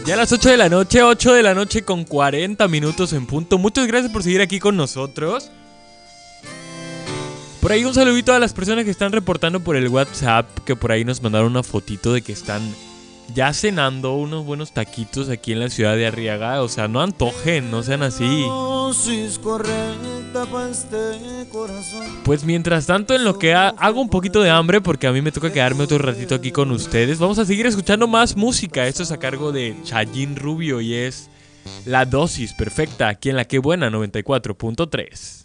Ya a las 8 de la noche, 8 de la noche con 40 minutos en punto. Muchas gracias por seguir aquí con nosotros. Por ahí un saludito a las personas que están reportando por el WhatsApp, que por ahí nos mandaron una fotito de que están ya cenando unos buenos taquitos aquí en la ciudad de Arriaga. O sea, no antojen, no sean así. Pues mientras tanto, en lo que hago un poquito de hambre, porque a mí me toca quedarme otro ratito aquí con ustedes, vamos a seguir escuchando más música. Esto es a cargo de Chayín Rubio y es La Dosis Perfecta, aquí en La Que Buena 94.3.